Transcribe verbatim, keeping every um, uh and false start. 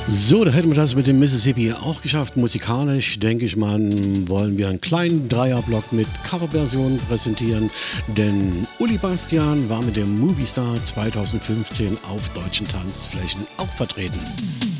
So, da hätten wir das mit dem Mississippi auch geschafft. Musikalisch, denke ich mal, wollen wir einen kleinen Dreierblock mit Coverversionen präsentieren, denn Uli Bastian war mit dem Movie Star zwanzig fünfzehn auf deutschen Tanzflächen auch vertreten.